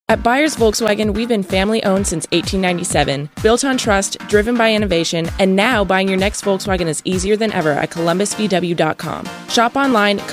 At Byers Volkswagen, we've been family-owned since 1897, built on trust, driven by innovation, and now buying your next Volkswagen is easier than ever at columbusvw.com. Shop online,